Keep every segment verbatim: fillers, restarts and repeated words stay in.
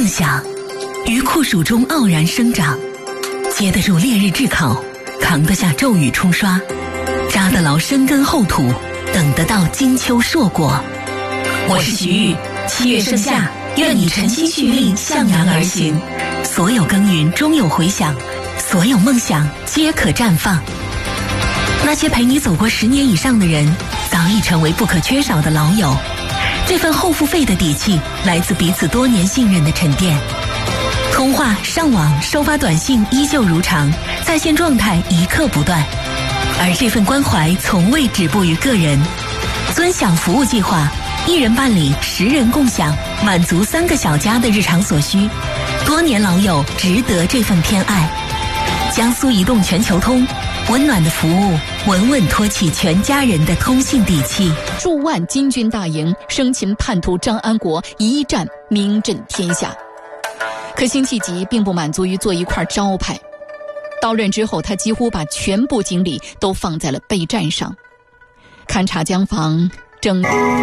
梦想于酷暑中傲然生长，接得住烈日炙烤，扛得下骤雨冲刷，扎得牢深根厚土，等得到金秋硕果。我是徐玉，七月盛夏，愿你晨曦蓄力，向阳而行。所有耕耘终有回响，所有梦想皆可绽放。那些陪你走过十年以上的人，早已成为不可缺少的老友。这份后付费的底气，来自彼此多年信任的沉淀。通话、上网、收发短信依旧如常，在线状态一刻不断。而这份关怀从未止步于个人。尊享服务计划，一人办理，十人共享，满足三个小家的日常所需。多年老友值得这份偏爱。江苏移动全球通，温暖的服务，稳稳托起全家人的通信底气。 数万金军大营，生擒叛徒张安国，一战名震天下。可辛弃疾并不满足于做一块招牌，到任之后，他几乎把全部精力都放在了备战上，勘察江防，征。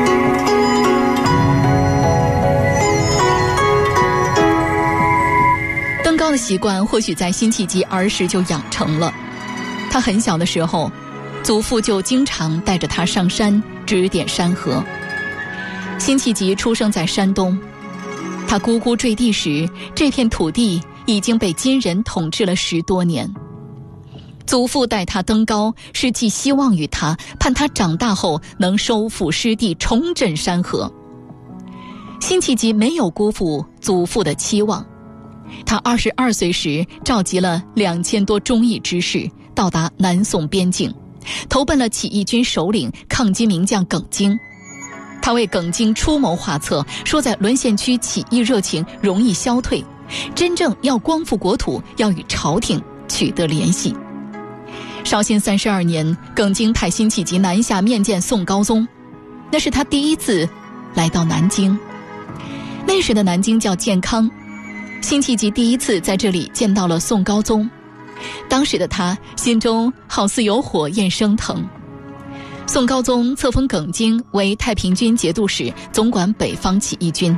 登高的习惯或许在辛弃疾儿时就养成了。他很小的时候，祖父就经常带着他上山指点山河。辛弃疾出生在山东，他呱呱坠地时，这片土地已经被金人统治了十多年。祖父带他登高，是寄希望于他，盼他长大后能收复失地，重振山河。辛弃疾没有辜负祖父的期望，他二十二岁时召集了两千多忠义之士，到达南宋边境，投奔了起义军首领抗金名将耿京。他为耿京出谋划策，说在沦陷区起义热情容易消退，真正要光复国土，要与朝廷取得联系。绍兴三十二年，耿京派辛弃疾南下面见宋高宗，那是他第一次来到南京。那时的南京叫建康，辛弃疾第一次在这里见到了宋高宗。当时的他心中好似有火焰升腾。宋高宗册封耿京为太平军节度使，总管北方起义军。